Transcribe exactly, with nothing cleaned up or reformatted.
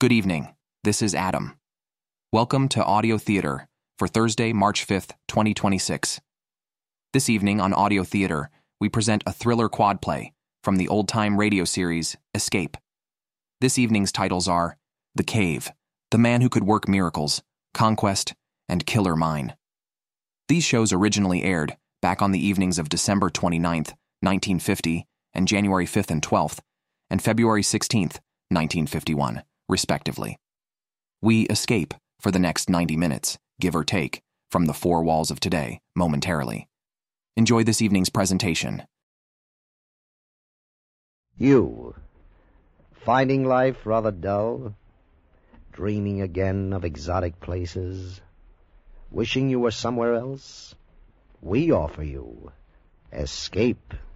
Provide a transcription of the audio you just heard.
Good evening. This is Adam. Welcome to Audio Theater for Thursday, March fifth, twenty twenty-six. This evening on Audio Theater, we present a thriller quad play from the old-time radio series Escape. This evening's titles are The Cave, The Man Who Could Work Miracles, Conquest, and Killer Mine. These shows originally aired back on the evenings of December twenty-ninth, nineteen fifty, and January fifth and twelfth, and February sixteenth, nineteen fifty-one, respectively. We escape for the next ninety minutes, give or take, from the four walls of today, momentarily. Enjoy this evening's presentation. You, finding life rather dull, dreaming again of exotic places, wishing you were somewhere else? We offer you Escape.